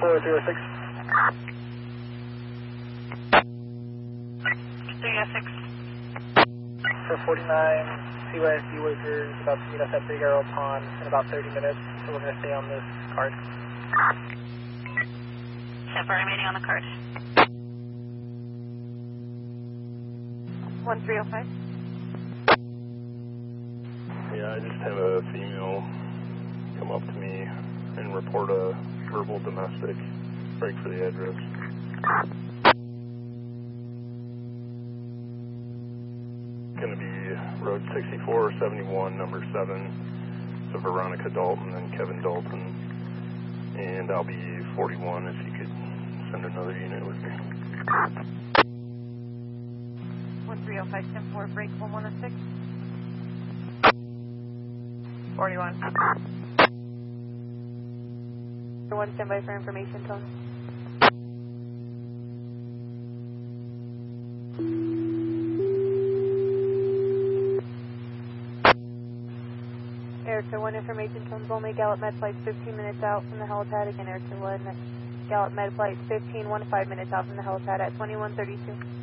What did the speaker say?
4306. 306. For 49, CYSD workers about to meet us at Big Arrow Pond in about 30 minutes, so we're going to stay on this card. 10 for remaining on the card. 1305. Yeah, I just had a female come up to me and report a verbal domestic. Break for the address. Going to be Road 6471, number 7. So Veronica Dalton and Kevin Dalton. And I'll be 41 if you could send another unit with me. 1305, 10-4, break 1106. 41. 1, stand by for information, Tony. Erica 1, information, Tones only, Gallup Med flight 15 minutes out from the helipad. Again, Erica 1, Gallup Med flight 15 minutes out from the helipad at 2132.